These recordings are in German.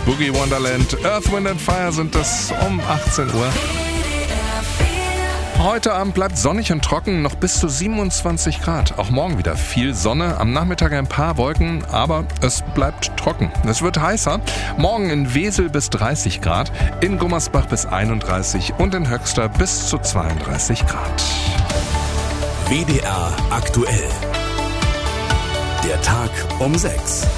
Boogie Wonderland, Earth, Wind and Fire sind es um 18 Uhr. Heute Abend bleibt sonnig und trocken, noch bis zu 27 Grad. Auch morgen wieder viel Sonne, am Nachmittag ein paar Wolken, aber es bleibt trocken. Es wird heißer. Morgen in Wesel bis 30 Grad, in Gummersbach bis 31 und in Höxter bis zu 32 Grad. WDR aktuell. Der Tag um 6.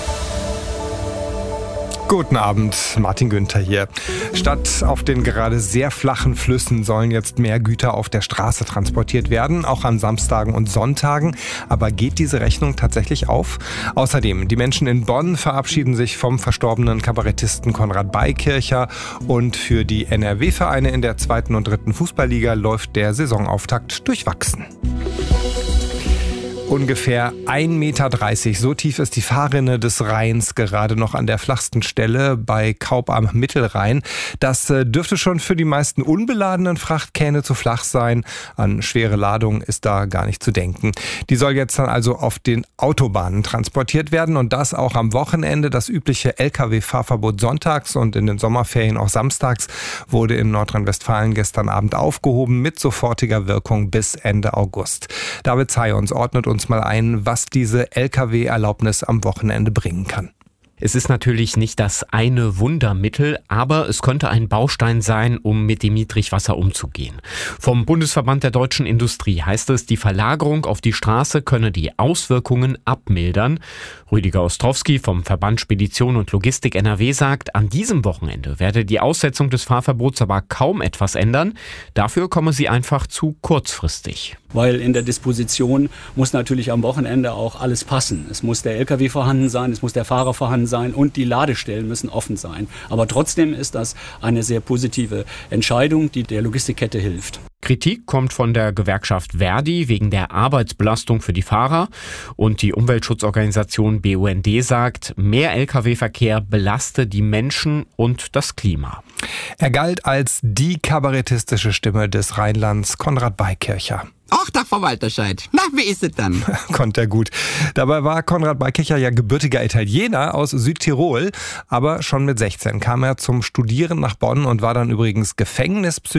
Guten Abend, Martin Günther hier. Statt auf den gerade sehr flachen Flüssen sollen jetzt mehr Güter auf der Straße transportiert werden, auch an Samstagen und Sonntagen. Aber geht diese Rechnung tatsächlich auf? Außerdem, die Menschen in Bonn verabschieden sich vom verstorbenen Kabarettisten Konrad Beikircher und für die NRW-Vereine in der 2. und 3. Fußballliga läuft der Saisonauftakt durchwachsen. Ungefähr 1,30 Meter, so tief ist die Fahrrinne des Rheins gerade noch an der flachsten Stelle bei Kaub am Mittelrhein. Das dürfte schon für die meisten unbeladenen Frachtkähne zu flach sein. An schwere Ladung ist da gar nicht zu denken. Die soll jetzt dann also auf den Autobahnen transportiert werden und das auch am Wochenende. Das übliche Lkw-Fahrverbot sonntags und in den Sommerferien auch samstags wurde in Nordrhein-Westfalen gestern Abend aufgehoben mit sofortiger Wirkung bis Ende August. David Zayons ordnet uns mal ein, was diese Lkw-Erlaubnis am Wochenende bringen kann. Es ist natürlich nicht das eine Wundermittel, aber es könnte ein Baustein sein, um mit dem Niedrigwasser umzugehen. Vom Bundesverband der deutschen Industrie heißt es, die Verlagerung auf die Straße könne die Auswirkungen abmildern. Rüdiger Ostrowski vom Verband Spedition und Logistik NRW sagt, an diesem Wochenende werde die Aussetzung des Fahrverbots aber kaum etwas ändern. Dafür komme sie einfach zu kurzfristig. Weil in der Disposition muss natürlich am Wochenende auch alles passen. Es muss der LKW vorhanden sein, es muss der Fahrer vorhanden sein und die Ladestellen müssen offen sein. Aber trotzdem ist das eine sehr positive Entscheidung, die der Logistikkette hilft. Kritik kommt von der Gewerkschaft Verdi wegen der Arbeitsbelastung für die Fahrer und die Umweltschutzorganisation BUND sagt, mehr Lkw-Verkehr belaste die Menschen und das Klima. Er galt als die kabarettistische Stimme des Rheinlands, Konrad Beikircher. Ach, Tag, Frau Walterscheid. Na, wie ist es dann? Konnte er gut. Dabei war Konrad Beikircher ja gebürtiger Italiener aus Südtirol, aber schon mit 16 kam er zum Studieren nach Bonn und war dann übrigens Gefängnispsychiater